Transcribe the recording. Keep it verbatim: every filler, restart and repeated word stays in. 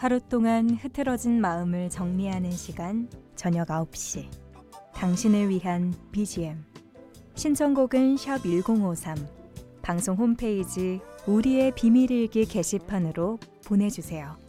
하루 동안 흐트러진 마음을 정리하는 시간, 저녁 아홉 시. 당신을 위한 비지엠. 신청곡은 샵 일공오삼. 방송 홈페이지 우리의 비밀일기 게시판으로 보내주세요.